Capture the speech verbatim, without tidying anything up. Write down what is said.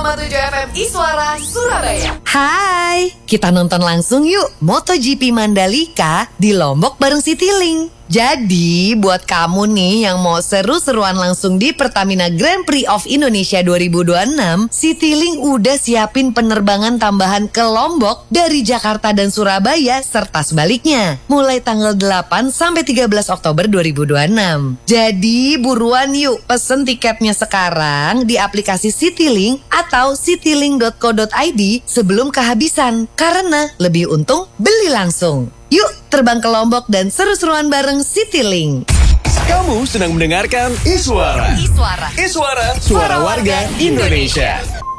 koma tujuh F M Iswara Surabaya. Hai, kita nonton langsung yuk MotoGP Mandalika di Lombok bareng Citylink. Jadi buat kamu nih yang mau seru-seruan langsung di Pertamina Grand Prix of Indonesia dua ribu dua puluh enam, Citylink udah siapin penerbangan tambahan ke Lombok dari Jakarta dan Surabaya serta sebaliknya mulai tanggal delapan sampai tiga belas Oktober dua ribu dua puluh enam. Jadi buruan yuk pesen tiketnya sekarang di aplikasi Citylink atau citylink dot co dot i d sebelum kehabisan karena lebih untung beli langsung. Yuk terbang ke Lombok dan seru-seruan bareng Citylink. Kamu sedang mendengarkan Iswara. Iswara. Iswara, suara warga Indonesia.